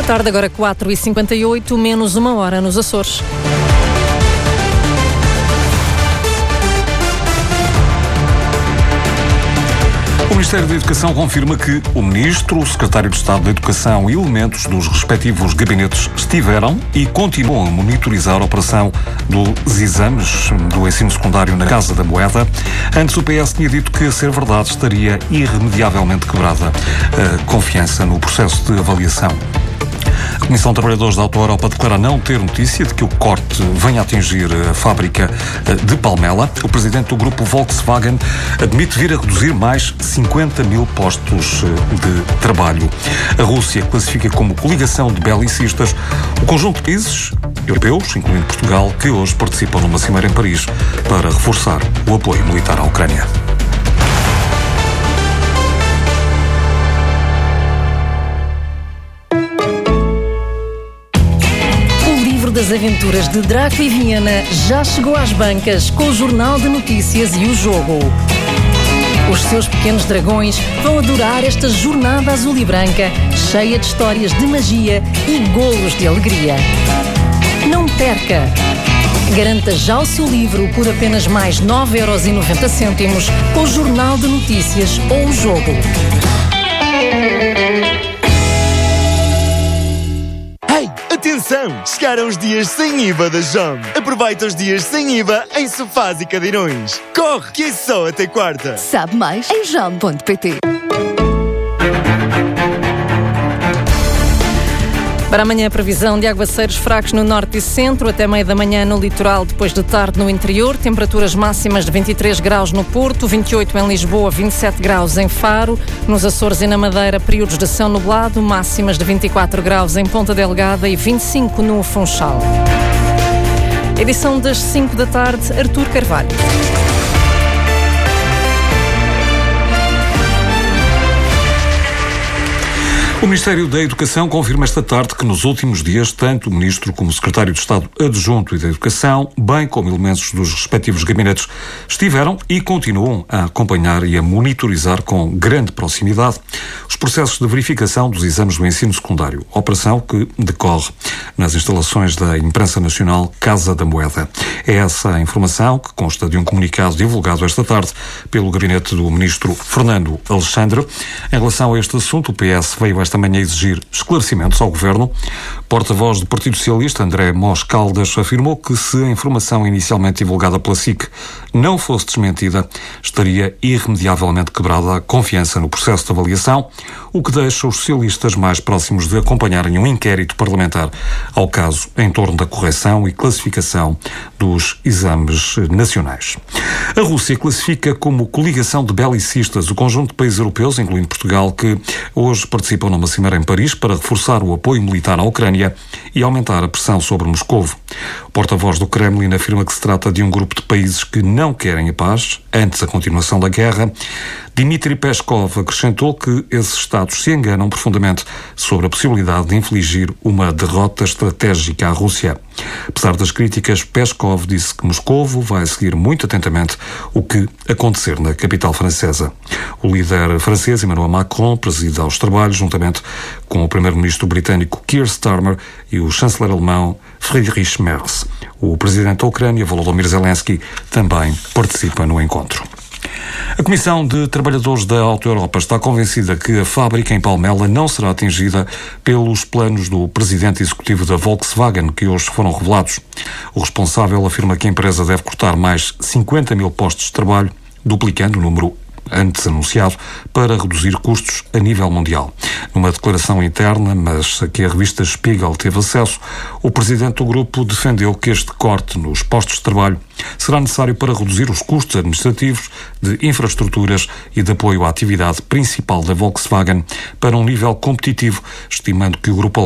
tarde, agora 4h58, menos uma hora nos Açores. O Ministério da Educação confirma que o Ministro, o Secretário de Estado da Educação e elementos dos respectivos gabinetes estiveram e continuam a monitorizar a operação dos exames do ensino secundário na Casa da Moeda. Antes, o PS tinha dito que, a ser verdade, estaria irremediavelmente quebrada a confiança no processo de avaliação. A Comissão de Trabalhadores da Auto Europa declara não ter notícia de que o corte venha a atingir a fábrica de Palmela. O presidente do grupo Volkswagen admite vir a reduzir mais 50 mil postos de trabalho. A Rússia classifica como coligação de belicistas o conjunto de países europeus, incluindo Portugal, que hoje participam numa cimeira em Paris para reforçar o apoio militar à Ucrânia. Das aventuras de Draco e Viena já chegou às bancas com o Jornal de Notícias e o Jogo. Os seus pequenos dragões vão adorar esta jornada azul e branca, cheia de histórias de magia e golos de alegria. Não perca! Garanta já o seu livro por apenas mais 9,90€ com o Jornal de Notícias ou o Jogo. Atenção! Chegaram os dias sem IVA da JOM. Aproveita os dias sem IVA em sofás e cadeirões. Corre, que é só até quarta. Sabe mais em jom.pt. Para amanhã, a previsão de aguaceiros fracos no norte e centro, até meio da manhã no litoral, depois de tarde no interior. Temperaturas máximas de 23 graus no Porto, 28 em Lisboa, 27 graus em Faro. Nos Açores e na Madeira, períodos de céu nublado, máximas de 24 graus em Ponta Delgada e 25 no Funchal. Edição das 5 da tarde, Artur Carvalho. O Ministério da Educação confirma esta tarde que nos últimos dias, tanto o Ministro como o Secretário de Estado Adjunto e da Educação, bem como elementos dos respectivos gabinetes, estiveram e continuam a acompanhar e a monitorizar com grande proximidade os processos de verificação dos exames do ensino secundário, operação que decorre nas instalações da Imprensa Nacional Casa da Moeda. É essa a informação que consta de um comunicado divulgado esta tarde pelo gabinete do Ministro Fernando Alexandre. Em relação a este assunto, o PS veio esta manhã exigir esclarecimentos ao Governo. Porta-voz do Partido Socialista, André Mós Caldas, afirmou que se a informação inicialmente divulgada pela SIC não fosse desmentida, estaria irremediavelmente quebrada a confiança no processo de avaliação, o que deixa os socialistas mais próximos de acompanharem um inquérito parlamentar ao caso em torno da correção e classificação dos exames nacionais. A Rússia classifica como coligação de belicistas o conjunto de países europeus, incluindo Portugal, que hoje participam numa cimeira em Paris para reforçar o apoio militar à Ucrânia e aumentar a pressão sobre Moscovo. O porta-voz do Kremlin afirma que se trata de um grupo de países que não querem a paz, antes a continuação da guerra. Dmitry Peskov acrescentou que esses Estados se enganam profundamente sobre a possibilidade de infligir uma derrota estratégica à Rússia. Apesar das críticas, Peskov disse que Moscovo vai seguir muito atentamente o que acontecer na capital francesa. O líder francês, Emmanuel Macron, preside aos trabalhos juntamente com o primeiro-ministro britânico Keir Starmer e o chanceler alemão Friedrich Merz. O presidente da Ucrânia, Volodymyr Zelensky, também participa no encontro. A Comissão de Trabalhadores da Auto Europa está convencida que a fábrica em Palmela não será atingida pelos planos do presidente executivo da Volkswagen, que hoje foram revelados. O responsável afirma que a empresa deve cortar mais 50 mil postos de trabalho, duplicando o número antes anunciado, para reduzir custos a nível mundial. Numa declaração interna, mas a que a revista Spiegel teve acesso, o presidente do grupo defendeu que este corte nos postos de trabalho será necessário para reduzir os custos administrativos, de infraestruturas e de apoio à atividade principal da Volkswagen para um nível competitivo, estimando que no grupo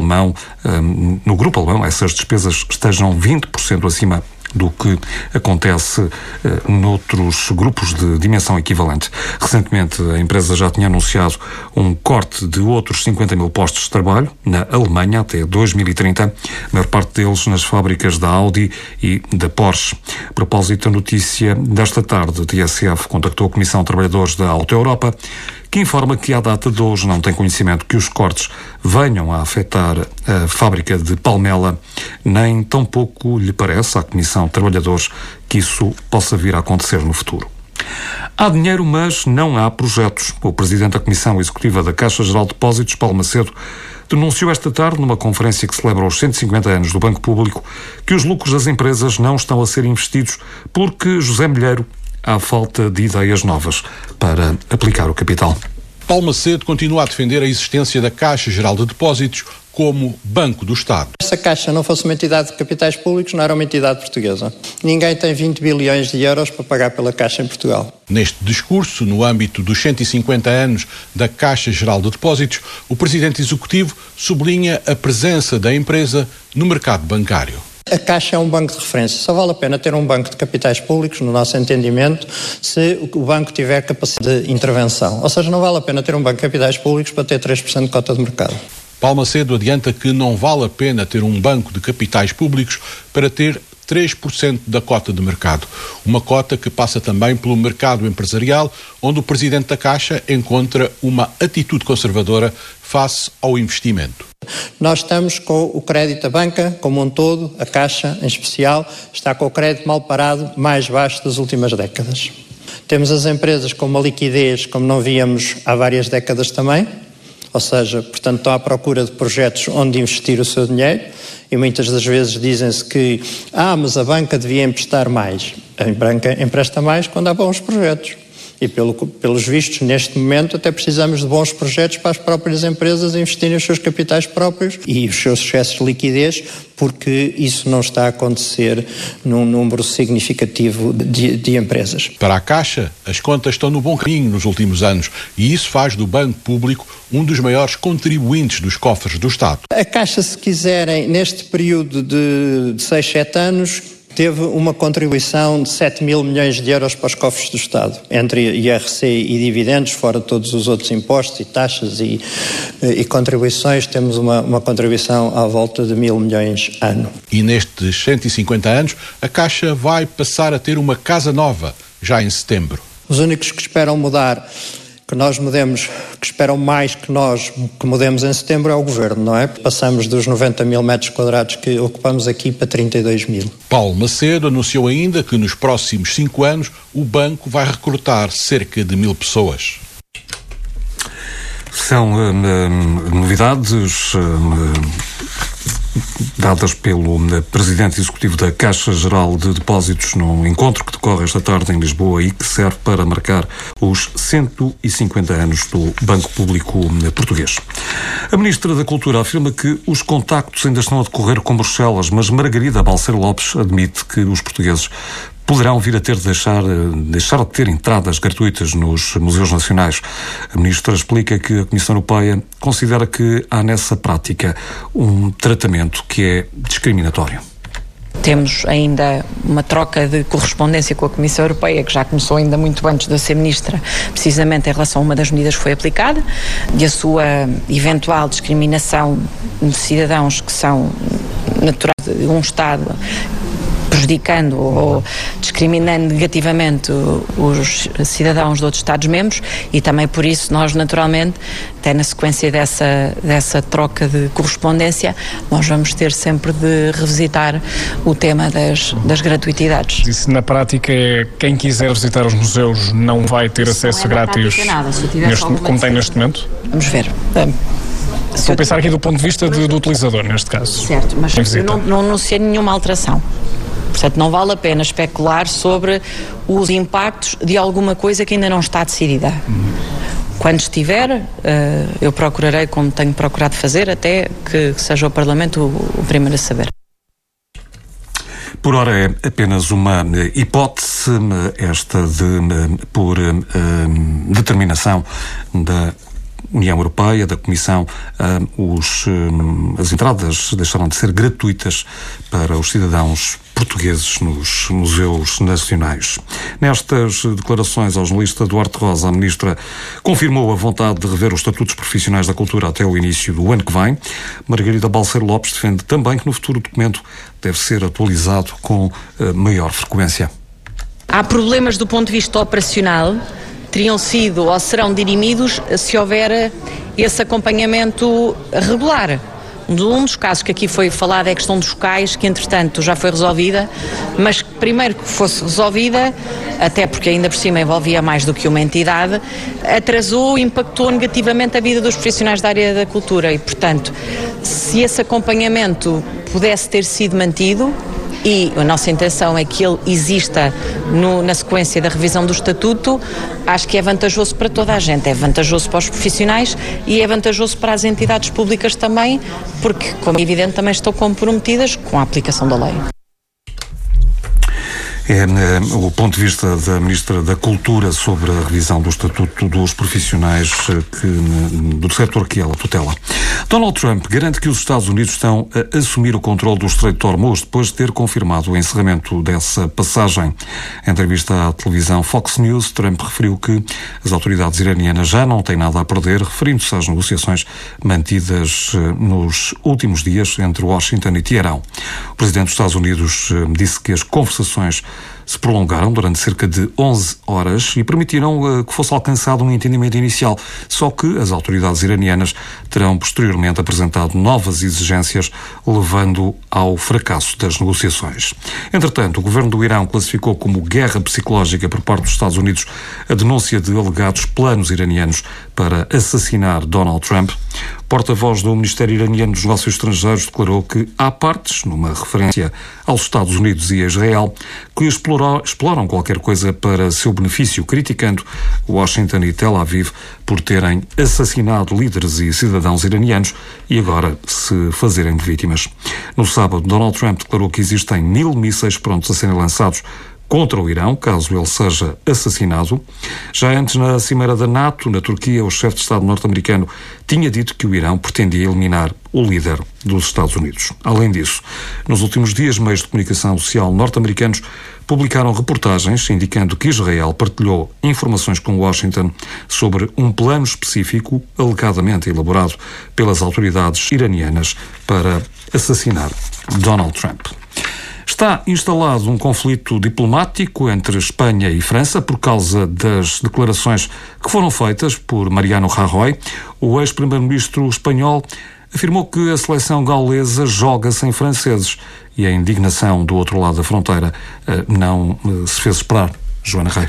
alemão essas despesas estejam 20% acima do que acontece noutros grupos de dimensão equivalente. Recentemente, a empresa já tinha anunciado um corte de outros 50 mil postos de trabalho na Alemanha até 2030, a maior parte deles nas fábricas da Audi e da Porsche. A propósito da notícia desta tarde, a TSF contactou a Comissão de Trabalhadores da Auto Europa, que informa que à data de hoje não tem conhecimento que os cortes venham a afetar a fábrica de Palmela, nem tampouco lhe parece à Comissão de Trabalhadores que isso possa vir a acontecer no futuro. Há dinheiro, mas não há projetos. O Presidente da Comissão Executiva da Caixa Geral de Depósitos, Paulo Macedo, denunciou esta tarde, numa conferência que celebra os 150 anos do Banco Público, que os lucros das empresas não estão a ser investidos porque, José Milheiro, há falta de ideias novas para aplicar o capital. Paulo Macedo continua a defender a existência da Caixa Geral de Depósitos como Banco do Estado. Se a Caixa não fosse uma entidade de capitais públicos, não era uma entidade portuguesa. Ninguém tem 20 bilhões de euros para pagar pela Caixa em Portugal. Neste discurso, no âmbito dos 150 anos da Caixa Geral de Depósitos, o Presidente Executivo sublinha a presença da empresa no mercado bancário. A Caixa é um banco de referência. Só vale a pena ter um banco de capitais públicos, no nosso entendimento, se o banco tiver capacidade de intervenção. Ou seja, não vale a pena ter um banco de capitais públicos para ter 3% de cota de mercado. Paulo Macedo adianta que não vale a pena ter um banco de capitais públicos para ter 3% da cota de mercado. Uma cota que passa também pelo mercado empresarial, onde o Presidente da Caixa encontra uma atitude conservadora face ao investimento. Nós estamos com o crédito da banca como um todo, a Caixa em especial, está com o crédito mal parado mais baixo das últimas décadas. Temos as empresas com uma liquidez como não víamos há várias décadas também, ou seja, portanto estão à procura de projetos onde investir o seu dinheiro e muitas das vezes dizem-se que mas a banca devia emprestar mais. A banca empresta mais quando há bons projetos. E pelos vistos, neste momento, até precisamos de bons projetos para as próprias empresas investirem os seus capitais próprios e os seus excessos de liquidez, porque isso não está a acontecer num número significativo de empresas. Para a Caixa, as contas estão no bom caminho nos últimos anos e isso faz do Banco Público um dos maiores contribuintes dos cofres do Estado. A Caixa, se quiserem, neste período de 6, 7 anos, teve uma contribuição de 7 mil milhões de euros para os cofres do Estado, entre IRC e dividendos, fora todos os outros impostos e taxas e contribuições, temos uma contribuição à volta de 1.000 milhões ano. E nestes 150 anos, a Caixa vai passar a ter uma casa nova, já em setembro. Os únicos que esperam mudar, que nós mudemos, que esperam mais que nós que mudemos em setembro é o Governo, não é? Passamos dos 90 mil metros quadrados que ocupamos aqui para 32 mil. Paulo Macedo anunciou ainda que nos próximos 5 anos o banco vai recrutar cerca de 1.000 pessoas. São novidades dadas pelo Presidente Executivo da Caixa Geral de Depósitos num encontro que decorre esta tarde em Lisboa e que serve para marcar os 150 anos do Banco Público Português. A Ministra da Cultura afirma que os contactos ainda estão a decorrer com Bruxelas, mas Margarida Balseiro Lopes admite que os portugueses poderão vir a deixar de ter entradas gratuitas nos museus nacionais. A Ministra explica que a Comissão Europeia considera que há nessa prática um tratamento que é discriminatório. Temos ainda uma troca de correspondência com a Comissão Europeia, que já começou ainda muito antes de eu ser Ministra, precisamente em relação a uma das medidas que foi aplicada, e a sua eventual discriminação de cidadãos que são naturais de um Estado, prejudicando ou discriminando negativamente os cidadãos de outros Estados-membros, e também por isso nós, naturalmente, até na sequência dessa troca de correspondência, nós vamos ter sempre de revisitar o tema das gratuitidades. Isso na prática é quem quiser visitar os museus não vai ter acesso grátis como tem neste momento? Vamos ver. Estou a pensar aqui do ponto de vista do utilizador, neste caso. Certo, mas eu não anunciei nenhuma alteração. Portanto, não vale a pena especular sobre os impactos de alguma coisa que ainda não está decidida. Quando estiver, eu procurarei, como tenho procurado fazer, até que seja o Parlamento o primeiro a saber. Por ora é apenas uma hipótese, esta por determinação da União Europeia, da Comissão, as entradas deixaram de ser gratuitas para os cidadãos portugueses nos museus nacionais. Nestas declarações ao jornalista Duarte Rosa, a Ministra confirmou a vontade de rever os estatutos profissionais da cultura até o início do ano que vem. Margarida Balseiro Lopes defende também que no futuro o documento deve ser atualizado com maior frequência. Há problemas do ponto de vista operacional teriam sido ou serão dirimidos se houver esse acompanhamento regular. Um dos casos que aqui foi falado é a questão dos cais, que entretanto já foi resolvida, mas primeiro que fosse resolvida, até porque ainda por cima envolvia mais do que uma entidade, atrasou e impactou negativamente a vida dos profissionais da área da cultura e, portanto, se esse acompanhamento pudesse ter sido mantido, e a nossa intenção é que ele exista na sequência da revisão do Estatuto, acho que é vantajoso para toda a gente, é vantajoso para os profissionais e é vantajoso para as entidades públicas também, porque, como é evidente, também estão comprometidas com a aplicação da lei. É o ponto de vista da Ministra da Cultura sobre a revisão do Estatuto dos Profissionais do setor que ela tutela. Donald Trump garante que os Estados Unidos estão a assumir o controle do Estreito de Hormuz depois de ter confirmado o encerramento dessa passagem. Em entrevista à televisão Fox News, Trump referiu que as autoridades iranianas já não têm nada a perder, referindo-se às negociações mantidas nos últimos dias entre Washington e Teherão. O presidente dos Estados Unidos disse que as conversações se prolongaram durante cerca de 11 horas e permitiram que fosse alcançado um entendimento inicial, só que as autoridades iranianas terão posteriormente apresentado novas exigências, levando ao fracasso das negociações. Entretanto, o governo do Irão classificou como guerra psicológica por parte dos Estados Unidos a denúncia de alegados planos iranianos para assassinar Donald Trump. Porta-voz do Ministério Iraniano dos Negócios Estrangeiros declarou que há partes, numa referência aos Estados Unidos e a Israel, que exploram qualquer coisa para seu benefício, criticando Washington e Tel Aviv por terem assassinado líderes e cidadãos iranianos e agora se fazerem de vítimas. No sábado, Donald Trump declarou que existem 1000 mísseis prontos a serem lançados contra o Irão, caso ele seja assassinado. Já antes, na cimeira da NATO, na Turquia, o chefe de Estado norte-americano tinha dito que o Irão pretendia eliminar o líder dos Estados Unidos. Além disso, nos últimos dias, meios de comunicação social norte-americanos publicaram reportagens indicando que Israel partilhou informações com Washington sobre um plano específico, alegadamente elaborado pelas autoridades iranianas para assassinar Donald Trump. Está instalado um conflito diplomático entre Espanha e França por causa das declarações que foram feitas por Mariano Rajoy. O ex-primeiro-ministro espanhol afirmou que a seleção gaulesa joga sem franceses e a indignação do outro lado da fronteira não se fez esperar. Joana Rei.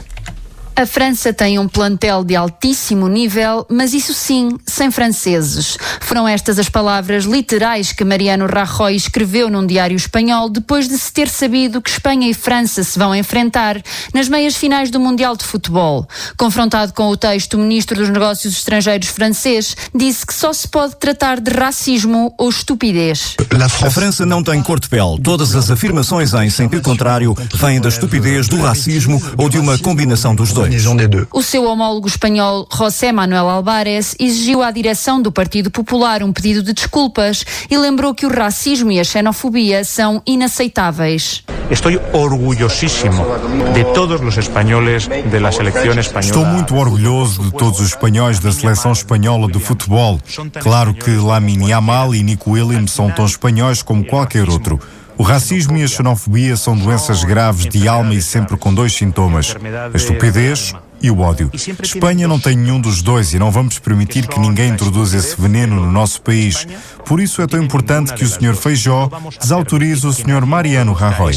A França tem um plantel de altíssimo nível, mas isso sim, sem franceses. Foram estas as palavras literais que Mariano Rajoy escreveu num diário espanhol depois de se ter sabido que Espanha e França se vão enfrentar nas meias finais do Mundial de Futebol. Confrontado com o texto, o ministro dos Negócios Estrangeiros francês disse que só se pode tratar de racismo ou estupidez. A França não tem cor de pele. Todas as afirmações em sentido contrário vêm da estupidez, do racismo ou de uma combinação dos dois. O seu homólogo espanhol, José Manuel Álvarez, exigiu à direção do Partido Popular um pedido de desculpas e lembrou que o racismo e a xenofobia são inaceitáveis. Estou orgulhosíssimo de todos os espanhóis da seleção espanhola. Estou muito orgulhoso de todos os espanhóis da seleção espanhola de futebol. Claro que Lamine Yamal e Nico Williams são tão espanhóis como qualquer outro. O racismo e a xenofobia são doenças graves de alma e sempre com dois sintomas: a estupidez e o ódio. Espanha não tem nenhum dos dois e não vamos permitir que ninguém introduza esse veneno no nosso país. Por isso é tão importante que o Sr. Feijó desautorize o Sr. Mariano Rajoy.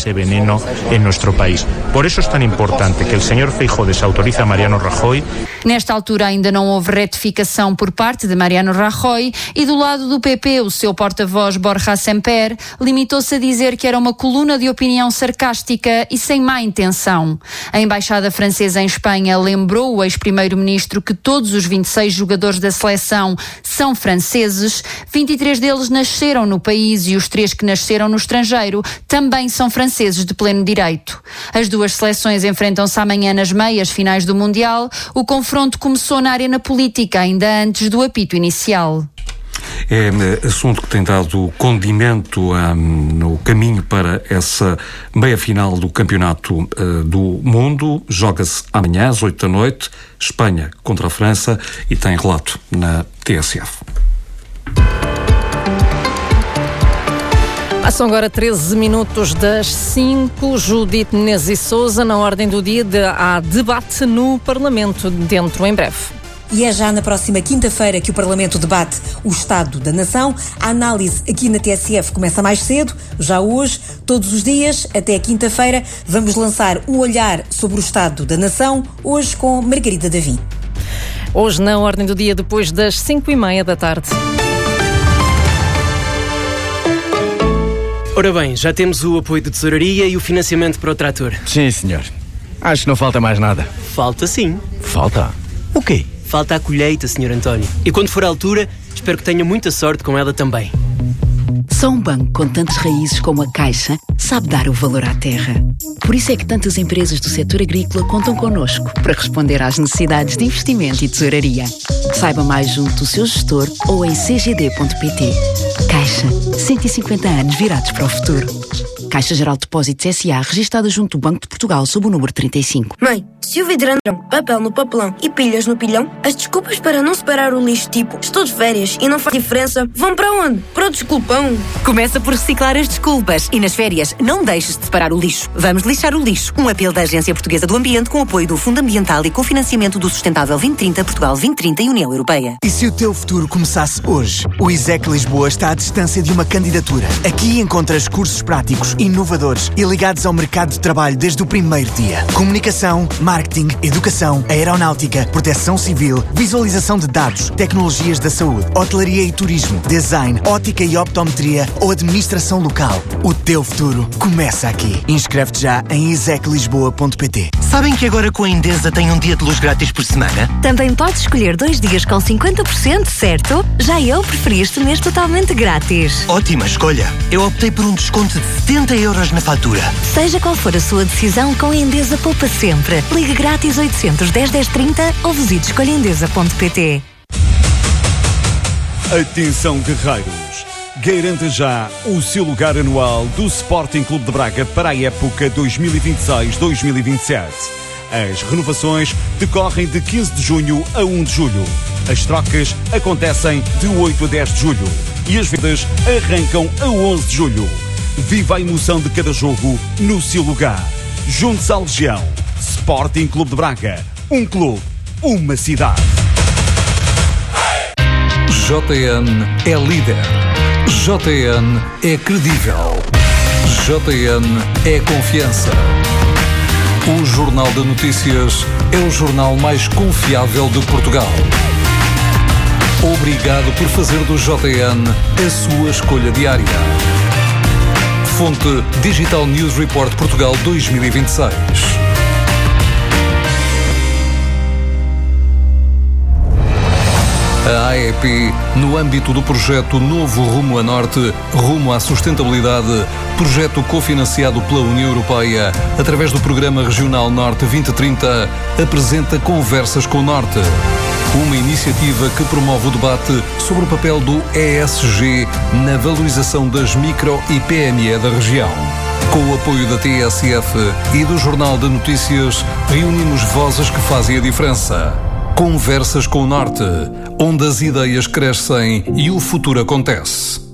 Por isso é tão importante que o Sr. Feijó desautorize a Mariano Rajoy. Nesta altura ainda não houve retificação por parte de Mariano Rajoy e do lado do PP o seu porta-voz Borja Semper limitou-se a dizer que era uma coluna de opinião sarcástica e sem má intenção. A Embaixada Francesa em Espanha lembrou o ex-primeiro-ministro que todos os 26 jogadores da seleção são franceses, 23 deles nasceram no país e os 3 que nasceram no estrangeiro também são franceses de pleno direito. As duas seleções enfrentam-se amanhã nas meias finais do Mundial. O confronto começou na arena política ainda antes do apito inicial. É assunto que tem dado condimento no caminho para essa meia-final do Campeonato do Mundo. Joga-se amanhã às 8 da noite, Espanha contra a França, e tem relato na TSF. São agora 13 minutos das 5. Judite Menezes e Sousa, na ordem do dia, há debate no Parlamento, dentro em breve. E é já na próxima quinta-feira que o Parlamento debate o Estado da Nação. A análise aqui na TSF começa mais cedo, já hoje, todos os dias, até quinta-feira, vamos lançar um olhar sobre o Estado da Nação, hoje com Margarida Davim. Hoje, na ordem do dia, depois das 5:30 da tarde. Ora bem, já temos o apoio de tesouraria e o financiamento para o trator. Sim, senhor. Acho que não falta mais nada. Falta sim. Falta? O quê? Falta a colheita, Sr. António. E quando for a altura, espero que tenha muita sorte com ela também. Só um banco com tantas raízes como a Caixa sabe dar o valor à terra. Por isso é que tantas empresas do setor agrícola contam connosco para responder às necessidades de investimento e tesouraria. Saiba mais junto do seu gestor ou em cgd.pt. Caixa, 150 anos virados para o futuro. Caixa Geral de Depósitos S.A. registada junto do Banco de Portugal sob o número 35. Mãe, se o vidro anda papel no papelão e pilhas no pilhão, as desculpas para não separar o lixo tipo estou de férias e não faz diferença vão para onde? Para o desculpão. Começa por reciclar as desculpas e nas férias não deixes de separar o lixo. Vamos lixar o lixo. Um apelo da Agência Portuguesa do Ambiente com apoio do Fundo Ambiental e com financiamento do Sustentável 2030, Portugal 2030 e União Europeia. E se o teu futuro começasse hoje? O ISEC Lisboa está à distância de uma candidatura. Aqui encontras cursos práticos, inovadores e ligados ao mercado de trabalho desde o primeiro dia. Comunicação, marketing, educação, aeronáutica, proteção civil, visualização de dados, tecnologias da saúde, hotelaria e turismo, design, ótica e optometria ou administração local. O teu futuro começa aqui. Inscreve-te já em iseclisboa.pt. Sabem que agora com a Endesa tem um dia de luz grátis por semana? Também podes escolher 2 dias com 50%, certo? Já eu preferi este mês totalmente grátis. Ótima escolha. Eu optei por um desconto de 70 euros na fatura. Seja qual for a sua decisão, com a Endesa poupa sempre. Ligue grátis 810 1030 ou visite escolhaendesa.pt. Atenção, guerreiros! Garanta já o seu lugar anual do Sporting Clube de Braga para a época 2026-2027. As renovações decorrem de 15 de junho a 1 de julho. As trocas acontecem de 8 a 10 de julho. E as vendas arrancam a 11 de julho. Viva a emoção de cada jogo no seu lugar. Junte-se à Legião. Sporting Clube de Braga. Um clube, uma cidade. JN é líder. JN é credível. JN é confiança. O Jornal de Notícias é o jornal mais confiável de Portugal. Obrigado por fazer do JN a sua escolha diária. Fonte Digital News Report Portugal 2026. A AEP, no âmbito do projeto Novo Rumo a Norte, Rumo à Sustentabilidade, projeto cofinanciado pela União Europeia, através do Programa Regional Norte 2030, apresenta Conversas com o Norte. Uma iniciativa que promove o debate sobre o papel do ESG na valorização das micro e PME da região. Com o apoio da TSF e do Jornal de Notícias, reunimos vozes que fazem a diferença. Conversas com o Norte, onde as ideias crescem e o futuro acontece.